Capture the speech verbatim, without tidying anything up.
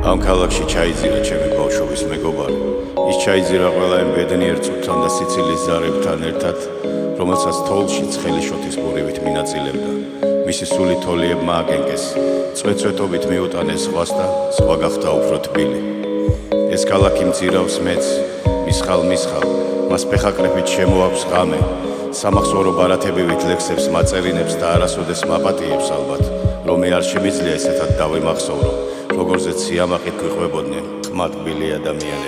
ამ ქალაქში ჩაიძირა ჩემი ბავშვობის მეგობარი. ის ჩაიძირა ყველა იმ ბედნიერ წუთთან და სიცილის ზარებთან ერთად, რომელსაც თოლში ცხელი შოთის ბურივით მინაწილებდა. მისი სული თოლიებმა აკენკეს, წვეწვეტობით მიუტანეს ზღვას და ზღვა გახდა უფრო თბილი. ეს ქალაქი მძირავს მეც, მისხალ მისხალ, მას ფეხაკრეფით შემოაქვს ღამე, სამახსოვრო ბარათებივით ლექსებს მაწერინებს და არასოდეს მაპატიებს ალბათ, რომ მე არ შემიძლია ესეთად დავემახსოვრო, როგორზეც სიამაყით გვიყვებოდნენ ყმატბილი ადამიანები.